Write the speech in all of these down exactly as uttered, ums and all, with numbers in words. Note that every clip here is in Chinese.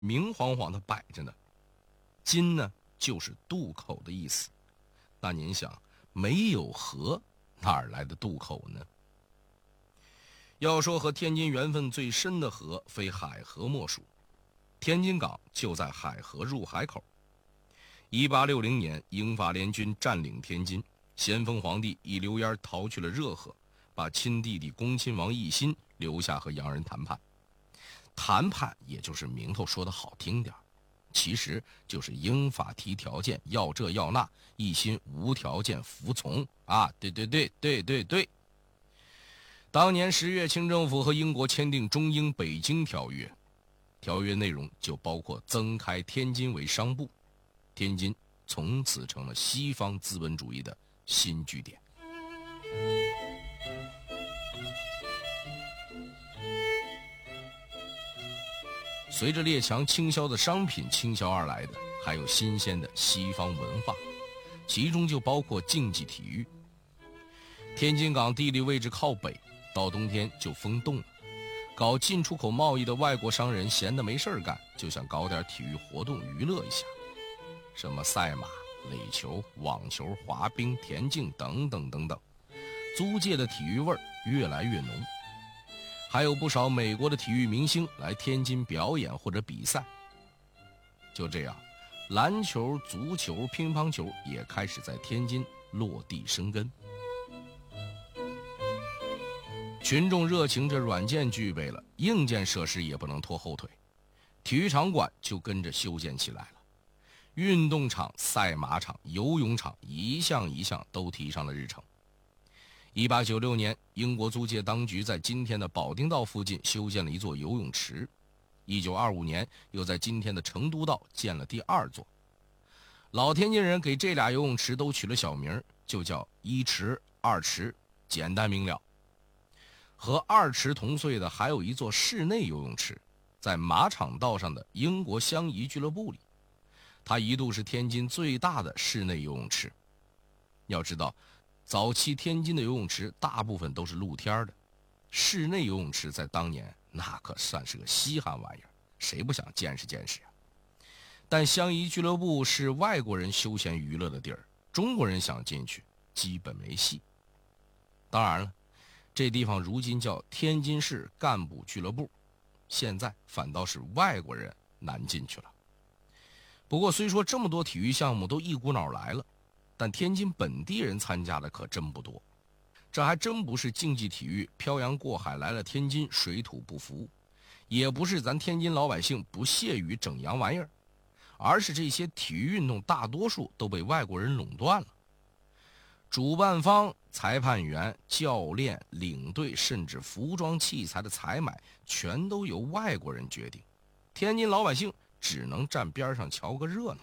明晃晃的摆着呢。津呢就是渡口的意思，那您想，没有河哪儿来的渡口呢？要说和天津缘分最深的河，非海河莫属。天津港就在海河入海口。一八六零年，英法联军占领天津，咸丰皇帝一溜烟逃去了热河，把亲弟弟恭亲王奕欣留下和洋人谈判。谈判也就是名头说的好听点，其实就是英法提条件，要这要那，奕欣无条件服从啊！对对对对对对。当年十月，清政府和英国签订中英北京条约，条约内容就包括增开天津为商埠，天津从此成了西方资本主义的新据点。随着列强倾销的商品倾销而来的，还有新鲜的西方文化，其中就包括竞技体育。天津港地理位置靠北，到冬天就封冻了，搞进出口贸易的外国商人闲得没事干，就想搞点体育活动娱乐一下，什么赛马、垒球、网球、滑冰、田径等等等等，租界的体育味儿越来越浓。还有不少美国的体育明星来天津表演或者比赛。就这样，篮球、足球、乒乓球也开始在天津落地生根。群众热情，这软件具备了，硬件设施也不能拖后腿，体育场馆就跟着修建起来了。运动场、赛马场、游泳场一项一项都提上了日程。一八九六年，英国租界当局在今天的保定道附近修建了一座游泳池。一九二五年，又在今天的成都道建了第二座。老天津人给这俩游泳池都取了小名，就叫一池、二池，简单明了。和二池同岁的还有一座室内游泳池，在马场道上的英国相宜俱乐部里，它一度是天津最大的室内游泳池。要知道，早期天津的游泳池大部分都是露天的，室内游泳池在当年那可算是个稀罕玩意儿，谁不想见识见识啊？但相宜俱乐部是外国人休闲娱乐的地儿，中国人想进去基本没戏。当然了，这地方如今叫天津市干部俱乐部，现在反倒是外国人难进去了。不过虽说这么多体育项目都一股脑来了，但天津本地人参加的可真不多。这还真不是竞技体育漂洋过海来了天津水土不服，也不是咱天津老百姓不屑于整洋玩意儿，而是这些体育运动大多数都被外国人垄断了。主办方、裁判员、教练、领队，甚至服装器材的采买，全都由外国人决定，天津老百姓只能站边上瞧个热闹。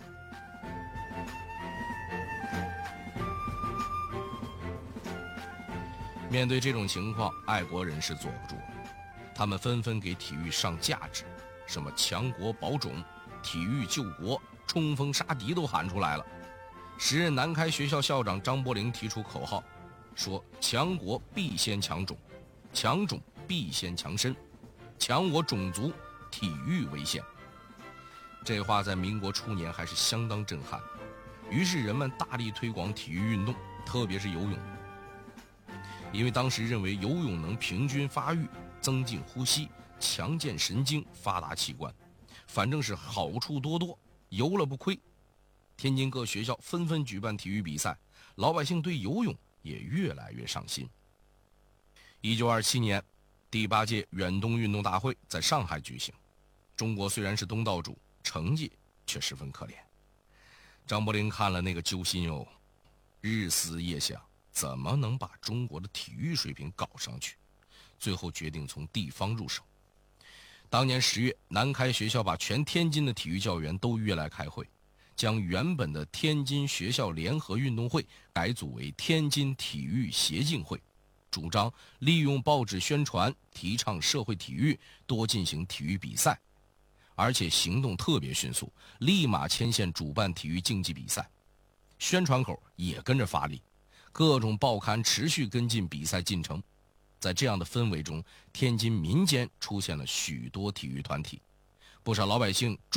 面对这种情况，爱国人士坐不住了，他们纷纷给体育上价值，什么强国保种、体育救国、冲锋杀敌都喊出来了。时任南开学校校长张伯苓提出口号，说强国必先强种，强种必先强身，强我种族，体育为先。这话在民国初年还是相当震撼，于是人们大力推广体育运动，特别是游泳。因为当时认为游泳能平均发育、增进呼吸、强健神经、发达器官，反正是好处多多，游了不亏。天津各学校纷纷举办体育比赛，老百姓对游泳也越来越上心。一九二七年，第八届远东运动大会在上海举行。中国虽然是东道主，成绩却十分可怜。张伯苓看了那个揪心哟，日思夜想，怎么能把中国的体育水平搞上去？最后决定从地方入手。当年十月，南开学校把全天津的体育教员都约来开会，将原本的天津学校联合运动会改组为天津体育协进会，主张利用报纸宣传，提倡社会体育，多进行体育比赛，而且行动特别迅速，立马牵线主办体育竞技比赛，宣传口也跟着发力，各种报刊持续跟进比赛进程。在这样的氛围中，天津民间出现了许多体育团体， 不少老百姓